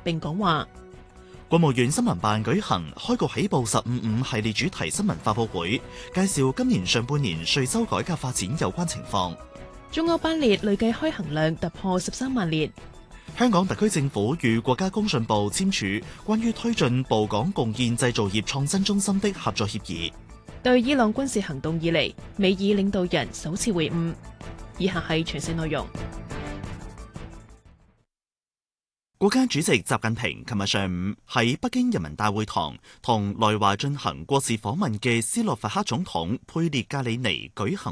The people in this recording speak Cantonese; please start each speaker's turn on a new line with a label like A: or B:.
A: 並講話。
B: 國務院新聞辦舉行開局起步15.5系列主題新聞發佈會，介紹今年上半年稅收改革發展有關情況。
A: 中歐班列累計開行量突破13萬列。
B: 香港特區政府與國家工信部簽署關於推進埗港共建製造業創新中心的合作協議。
A: 對伊朗軍事行動以嚟，美伊領導人首次會晤。以下係詳細內容。
B: 國家主席習近平琴日上午喺北京人民大會堂同來華進行國事訪問嘅斯洛伐克總統佩列格里尼舉行